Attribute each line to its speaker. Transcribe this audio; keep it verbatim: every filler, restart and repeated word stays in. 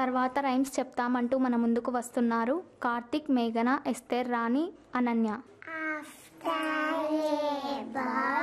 Speaker 1: తర్వాత రైమ్స్ చెప్తామంటూ మన ముందుకు వస్తున్నారు కార్తిక్, మేఘన, ఎస్తేర్, రాణి, అనన్య.
Speaker 2: After labor